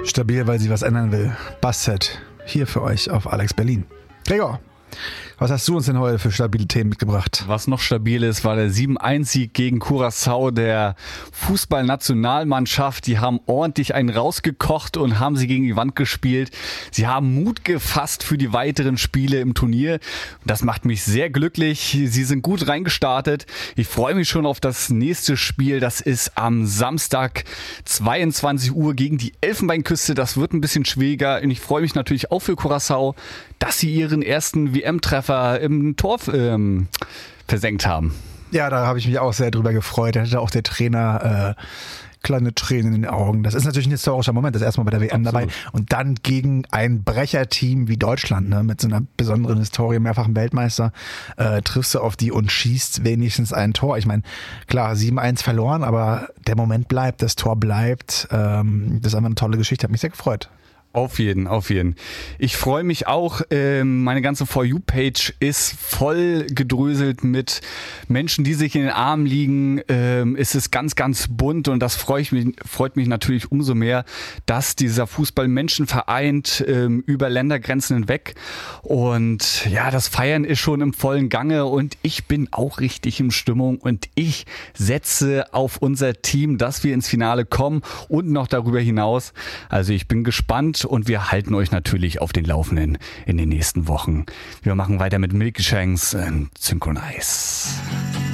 Stabil, weil sie was ändern will. Basset, hier für euch auf Alex Berlin. Gregor, was hast du uns denn heute für stabile Themen mitgebracht? Was noch stabil ist, war der 7-1-Sieg gegen Curaçao der Fußballnationalmannschaft. Die haben ordentlich einen rausgekocht und haben sie gegen die Wand gespielt. Sie haben Mut gefasst für die weiteren Spiele im Turnier. Das macht mich sehr glücklich. Sie sind gut reingestartet. Ich freue mich schon auf das nächste Spiel. Das ist am Samstag 22 Uhr gegen die Elfenbeinküste. Das wird ein bisschen schwieriger. Und ich freue mich natürlich auch für Curaçao, dass sie ihren ersten WM-Treffer im Tor versenkt haben. Ja, da habe ich mich auch sehr drüber gefreut. Da hatte auch der Trainer kleine Tränen in den Augen. Das ist natürlich ein historischer Moment, das erste Mal bei der WM dabei. Und dann gegen ein Brecherteam wie Deutschland, ne, mit so einer besonderen Historie, mehrfachen Weltmeister, triffst du auf die und schießt wenigstens ein Tor. Ich meine, klar, 7-1 verloren, aber der Moment bleibt, das Tor bleibt. Das ist einfach eine tolle Geschichte, hat mich sehr gefreut. Auf jeden. Ich freue mich auch, meine ganze For You-Page ist voll gedröselt mit Menschen, die sich in den Armen liegen. Es ist ganz, ganz bunt und das freut mich natürlich umso mehr, dass dieser Fußball Menschen vereint über Ländergrenzen hinweg. Und ja, das Feiern ist schon im vollen Gange und ich bin auch richtig in Stimmung und ich setze auf unser Team, dass wir ins Finale kommen und noch darüber hinaus. Also ich bin gespannt. Und wir halten euch natürlich auf den Laufenden in den nächsten Wochen. Wir machen weiter mit Milky Shanks und Synchronize.